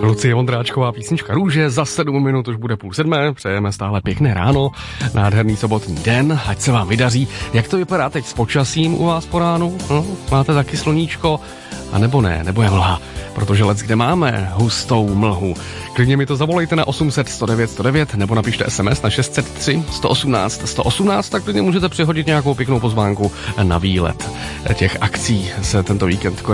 Lucie Vondráčková, písnička Růže, za 7 minut už bude 6:30, přejeme stále pěkné ráno, nádherný sobotní den, ať se vám vydaří. Jak to vypadá teď s počasím u vás po ránu? No, máte taky sluníčko? A nebo ne, nebo je mlha, protože leckde máme hustou mlhu. Klidně mi to zavolejte na 800 109 109 nebo napište SMS na 603 118 118, tak klidně můžete přihodit nějakou pěknou pozvánku na výlet. Těch akcí se tento víkend